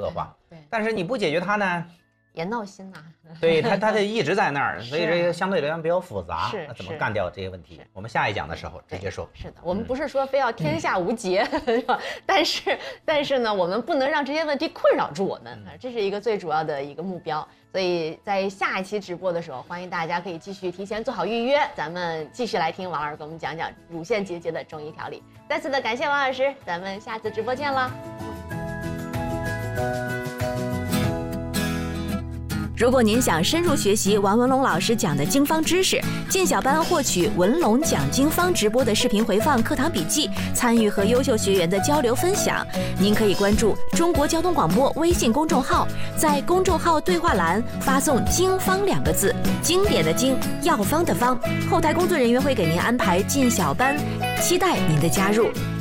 恶化。 对， 但是你不解决它呢， 也闹心呐。 对它就一直在那儿，所以这个相对来讲比较复杂。 是那怎么干掉这些问题？我们下一讲的时候直接说。 是的，我们不是说非要天下无劫，是吧？但是呢，我们不能让这些问题困扰住我们，这是一个最主要的一个目标。所以在下一期直播的时候，欢迎大家可以继续提前做好预约，咱们继续来听王老师给我们讲讲乳腺结节的中医调理。再次的感谢王老师，咱们下次直播见了。 如果您想深入学习王文龙老师讲的经方知识，进小班获取文龙讲经方直播的视频回放、课堂笔记，参与和优秀学员的交流分享，您可以关注中国交通广播微信公众号，在公众号对话栏发送“经方”2个字，经典的经，药方的方，后台工作人员会给您安排进小班，期待您的加入。